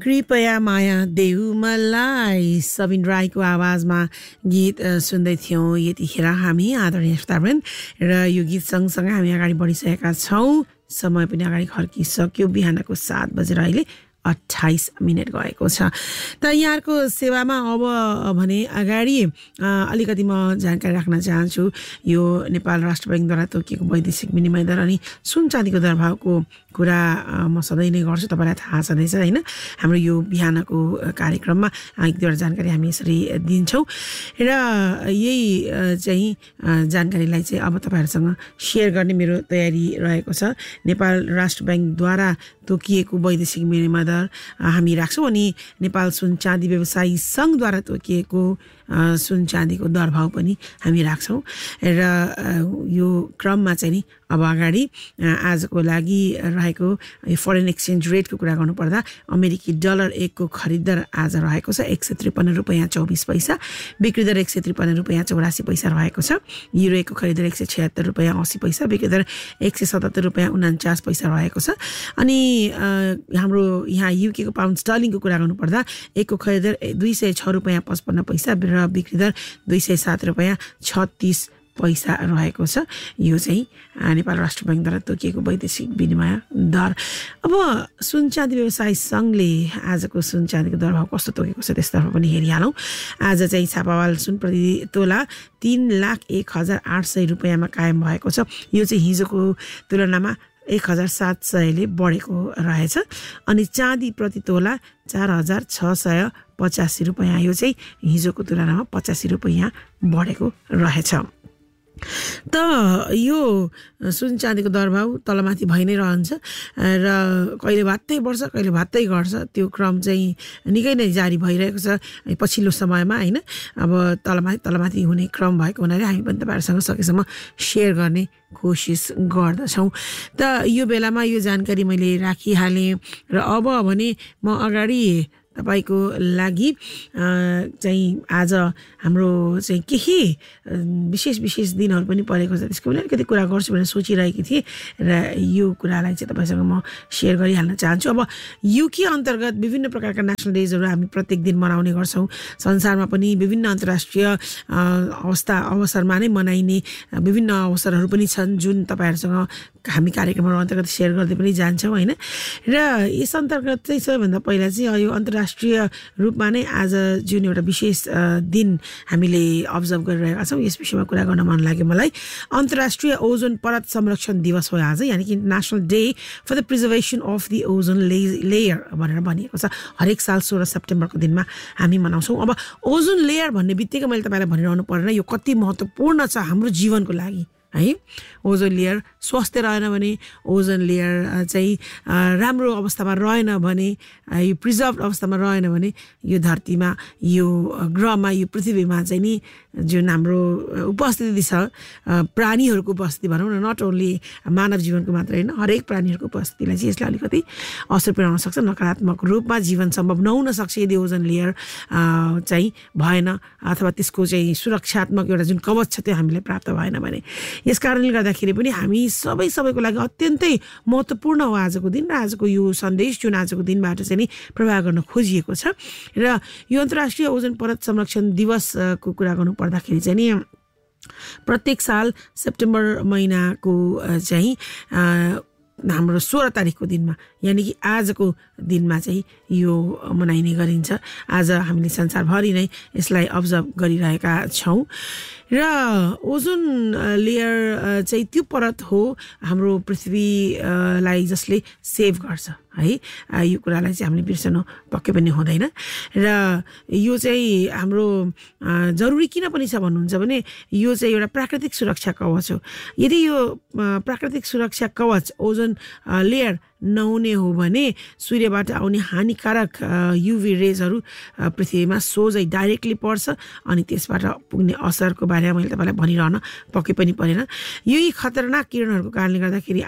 कृपया माया देऊ मलाई सबिन राईको आवाजमा गीत सुन्दै थियौँ यतिखेर हामी आदरणीय श्रोतावृन्द र यो गीत सँगसँगै हामी अगाडि बढिसकेका छौँ। समय पनि अगाडि खर्किसक्यो। बिहानको 7 बजेर अहिले 28 मिनट गएको छ। त यहाँको सेवामा अब भने अगाडि अलिकति म जानकारी राख्न चाहन्छु। यो नेपाल राष्ट्र बैंकद्वारा तोकिएको वैदेशिक विनिमय दर अनि सुन चाँदीको दरभावको कुरा म सधैँ नै गर्छु, तपाईँलाई थाहा छँदैछ होइन। हाम्रो यो बिहानको कार्यक्रममा एक दुईवटा जानकारी हामी यसरी दिन्छौँ र यही चाहिँ जानकारीलाई चाहिँ अब तपाईँहरूसँग सेयर गर्ने मेरो तयारी रहेको छ। नेपाल राष्ट्र बैंकद्वारा तोकिएको वैदेशिक विनिमय दर हामी राख्छौँ अनि नेपाल सुन चाँदी व्यवसायी सङ्घद्वारा तोकिएको सुन चाँदीको दरभाव पनि हामी राख्छौँ र यो क्रममा चाहिँ नि अब अगाडि आजको लागि रहेको फरेन एक्सचेन्ज रेटको कुरा गर्नुपर्दा अमेरिकी डलर 1 को खरिद दर आज रहेको छ 153 रुपैयाँ 24 पैसा, बिक्री दर 153 रुपैयाँ 84 पैसा रहेको छ। युरो 1 को खरिद दर 176 रुपैयाँ 80 पैसा, बिक्री दर 177 रुपैयाँ 49 पैसा रहेको छ। अनि हाम्रो यहाँ युके को पाउन्ड स्टर्लिङको कुरा गर्नुपर्दा 1 को खरिद दर 206 रुपैयाँ 55 पैसा र बिक्री दर 207 रुपैयाँ 36 पैसा रहेको छ। यो चाहिँ नेपाल राष्ट्र बैंकद्वारा तोकिएको वैदेशिक विनिमय दर। अब सुन चाँदी व्यवसायी सङ्घले आजको सुन चाँदीको दरभाव कस्तो तोकेको छ त्यसतर्फ पनि हेरिहालौँ। आज चाहिँ छापावाल सुन प्रति तोला 3,01,800 रुपैयाँमा कायम भएको छ। यो चाहिँ हिजोको तुलनामा 1,700ले बढेको रहेछ। अनि चाँदी प्रति तोला 4,685 रुपैयाँ, यो चाहिँ हिजोको तुलनामा 85 रुपैयाँ बढेको रहेछ। त यो सुन चाँदीको दरभाव तलमाथि भइ नै रहन्छ र कहिले भात्तै बढ्छ कहिले भात्तै घट्छ। त्यो क्रम चाहिँ निकै नै जारी भइरहेको छ पछिल्लो समयमा होइन। अब तलमाथि हुने क्रम भएको हुनाले हामी पनि तपाईँहरूसँग सकेसम्म सेयर गर्ने कोसिस गर्दछौँ। त यो बेलामा यो जानकारी मैले राखिहालेँ र अब भने म अगाडि तपाईको लागि चाहिँ आज हाम्रो चाहिँ केही विशेष दिनहरू पनि परेको छ, त्यसको पनि अलिकति कुरा गर्छु भनेर सोचिरहेकी थिएँ र यो कुरालाई चाहिँ तपाईँसँग म सेयर गरिहाल्न चाहन्छु। अब युके अन्तर्गत विभिन्न प्रकारका नेसनल डेजहरू हामी प्रत्येक दिन मनाउने गर्छौँ। संसारमा पनि विभिन्न अन्तर्राष्ट्रिय अवसरमा नै मनाइने विभिन्न अवसरहरू पनि छन् जुन तपाईँहरूसँग हामी कार्यक्रमहरू अन्तर्गत सेयर गर्दै पनि जान्छौँ होइन। र यस अन्तर्गत चाहिँ सबैभन्दा पहिला चाहिँ यो अन्तर्राष्ट्रिय रूपमा नै आज जुन एउटा विशेष दिन हामीले अब्जर्भ गरिरहेका छौँ यस विषयमा कुरा गर्न मन लाग्यो मलाई। अन्तर्राष्ट्रिय ओजोन परत संरक्षण दिवस हो आज, यानि कि national day for the preservation of the ozone layer भनेर भनिएको छ। हरेक साल 16 सेप्टेम्बरको दिनमा हामी मनाउँछौँ। अब ओजोन लेयर भन्ने बित्तिकै मैले तपाईँलाई भनिरहनु पर्दैन यो कति महत्त्वपूर्ण छ हाम्रो जीवनको लागि है। ओजोन लेयर स्वस्थ रहेन भने, ओजोन लेयर चाहिँ राम्रो अवस्थामा रहेन भने, यो प्रिजर्भ अवस्थामा रहेन भने यो धरतीमा यो ग्रहमा यो पृथ्वीमा चाहिँ नि जुन हाम्रो उपस्थिति छ प्राणीहरूको उपस्थिति भनौँ न, नट ओन्ली मानव जीवनको मात्र होइन हरेक प्राणीहरूको उपस्थितिलाई चाहिँ यसले अलिकति असर पुर्याउन सक्छ। नकारात्मक रूपमा जीवन सम्भव नहुन सक्छ यदि ओजोन लेयर चाहिँ भएन अथवा त्यसको चाहिँ सुरक्षात्मक एउटा जुन कवच छ त्यो हामीले प्राप्त भएन भने। यस कारणले गर्दाखेरि पनि हामी सबैको लागि अत्यन्तै महत्त्वपूर्ण हो आजको दिन र आजको यो सन्देश जुन आजको दिनबाट चाहिँ नि प्रवाह गर्न खोजिएको छ। र यो अन्तर्राष्ट्रिय ओजोन परत संरक्षण दिवसको कुरा गर्नु पर्दाखेरि चाहिँ नि प्रत्येक साल सेप्टेम्बर महिनाको चाहिँ हाम्रो 16 तारिकको दिनमा यानि कि आजको दिनमा चाहिँ यो मनाइने गरिन्छ। आज हामीले संसारभरि नै यसलाई अब्जर्भ गरिरहेका छौँ। र ओजोन लेयर चाहिँ त्यो परत हो हाम्रो पृथ्वीलाई जसले सेभ गर्छ है। यो कुरालाई चाहिँ हामीले बिर्सनु पक्कै पनि हुँदैन। र यो चाहिँ हाम्रो जरुरी किन पनि छ भन्नुहुन्छ भने यो चाहिँ एउटा प्राकृतिक सुरक्षा कवच हो। यदि यो प्राकृतिक सुरक्षा कवच ओजोन लेयर नहुने हो भने सूर्यबाट आउने हानिकारक युभी रेजहरू पृथ्वीमा सोझै डाइरेक्टली पर्छ अनि त्यसबाट पुग्ने असरको बारेमा मैले तपाईँलाई भनिरहन पक्कै पनि परेन। यही खतरनाक किरणहरूको कारणले गर्दाखेरि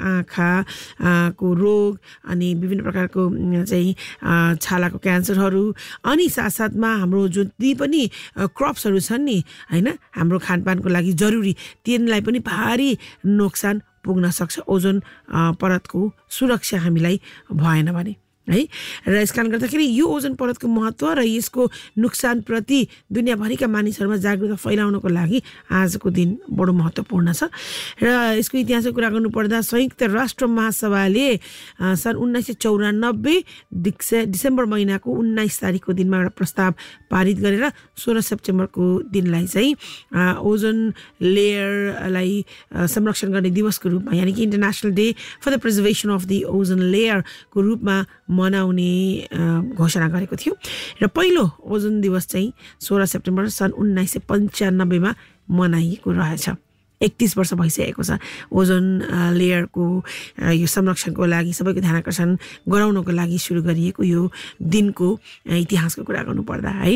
आँखाको रोग अनि विभिन्न प्रकारको चाहिँ छालाको क्यान्सरहरू अनि साथसाथमा हाम्रो जति पनि क्रप्सहरू छन् नि होइन हाम्रो खानपानको लागि जरुरी तिनलाई पनि भारी नोक्सान पुग्न सक्छ ओजोन परतको सुरक्षा हामीलाई भएन भने। है र यस कारणले गर्दाखेरि यो ओजन परतको महत्त्व र यसको नोक्सानप्रति दुनियाँभरिका मानिसहरूमा जागरुकता फैलाउनको लागि आजको दिन बडो महत्त्वपूर्ण छ र यसको इतिहासको कुरा गर्नुपर्दा संयुक्त राष्ट्र महासभाले सन् 1994 डिसेम्बर महिनाको 19 तारिकको दिनमा एउटा प्रस्ताव पारित गरेर 16 सेप्टेम्बरको दिनलाई चाहिँ ओजोन लेयरलाई संरक्षण गर्ने दिवसको रूपमा यानि कि international day for the preservation of the ozone लेयरको रूपमा मनाउने घोषणा गरेको थियो र पहिलो ओजोन दिवस चाहिँ 16 सेप्टेम्बर सन् 1995 मा मनाइएको रहेछ 31 वर्ष भइसकेको छ ओजोन लेयरको यो संरक्षणको लागि सबैको ध्यान आकर्षण गराउनको लागि सुरु गरिएको यो दिनको इतिहासको कुरा गर्नुपर्दा है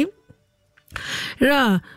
र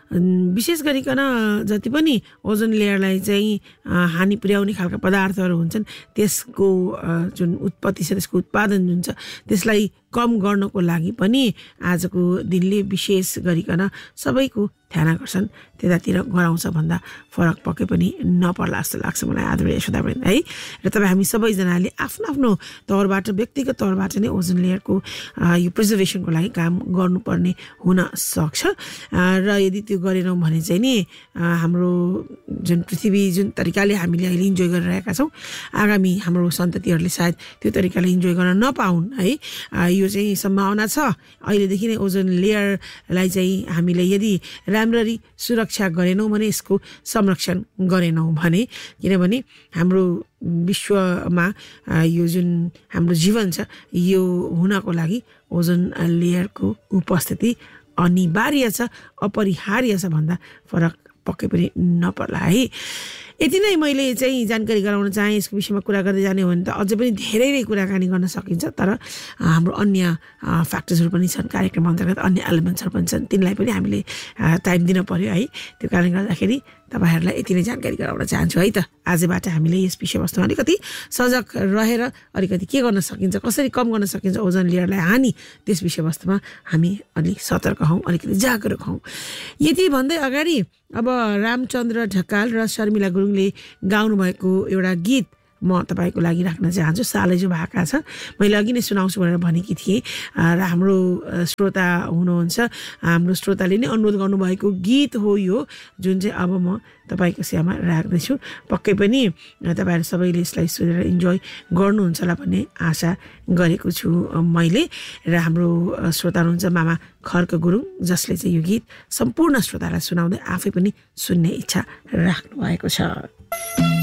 विशेष गरिकन जति पनि ओजोन लेयरलाई चाहिँ हानि पुर्याउने खालका पदार्थहरू हुन्छन् त्यसको जुन उत्पत्ति छ त्यसको उत्पादन जुन छ त्यसलाई कम गर्नको लागि पनि आजको दिनले विशेष गरिकन सबैको ध्यान आकर्षण त्यतातिर गराउँछ भन्दा फरक पक्कै पनि नपर्ला जस्तो लाग्छ मलाई आदरणीय श्रोतावृन्द है र तपाईँ हामी सबैजनाले आफ्नो आफ्नो तौरबाट व्यक्तिगत तौरबाट नै ओजोन लेयरको यो प्रिजर्भेसनको लागि काम गर्नुपर्ने हुन सक्छ र यदि त्यो गरेनौँ भने चाहिँ नि हाम्रो जुन पृथ्वी जुन तरिकाले हामीले अहिले इन्जोय गरिरहेका छौँ आगामी हाम्रो सन्ततिहरूले सायद त्यो तरिकाले इन्जोय गर्न नपाउन् है यो चाहिँ सम्भावना छ अहिलेदेखि नै ओजोन लेयरलाई चाहिँ हामीले यदि राम्ररी सुरक्षा गरेनौँ भने यसको संरक्षण गरेनौँ भने किनभने हाम्रो विश्वमा यो जुन हाम्रो जीवन छ यो हुनको लागि ओजोन लेयरको उपस्थिति अनिवार्य छ अपरिहार्य छ भन्दा फरक पक्कै पनि नपर्ला है यति नै मैले चाहिँ जानकारी गराउन चाहे यसको विषयमा कुरा गर्दै जाने हो भने त अझै पनि धेरै नै कुराकानी गर्न सकिन्छ तर हाम्रो अन्य फ्याक्टर्सहरू पनि छन् कार्यक्रम अन्तर्गत अन्य एलिमेन्ट्सहरू पनि छन् तिनलाई पनि हामीले टाइम दिन पर्यो है त्यो कारणले गर्दाखेरि तपाईहरुलाई यति नै जानकारी गराउन चाहन्छु है त आजबाट हामीले यस विषयवस्तुमा अलिकति सजग रहेर अलिकति के गर्न सकिन्छ कसरी कम गर्न सकिन्छ ओजोन लेयरलाई हानि त्यस विषयवस्तुमा हामी अलि सतर्क हौं अलिकति जागरुक हौं यति भन्दै अगाडि अब रामचन्द्र ढकाल र शर्मिला गुरुङले गाउनु भएको एउटा गीत म तपाईको लागि राख्न चाहन्छु सालैजो भाका छ मैले अघि नै सुनाउँछु भनेर भनेकी थिएँ र हाम्रो श्रोता हुनुहुन्छ हाम्रो श्रोताले नै अनुरोध गर्नुभएको गीत हो यो जुन चाहिँ अब म तपाईको सेवामा राख्दैछु पक्कै पनि तपाईहरु सबैले यसलाई सुनेर इन्जोय गर्नुहुन्छ होला भन्ने आशा गरेको छु मैले र हाम्रो श्रोता हुनुहुन्छ मामा खर्क गुरुङ जसले चाहिँ यो गीत सम्पूर्ण श्रोतालाई सुनाउँदै आफै पनि सुन्ने इच्छा राख्नु भएको छ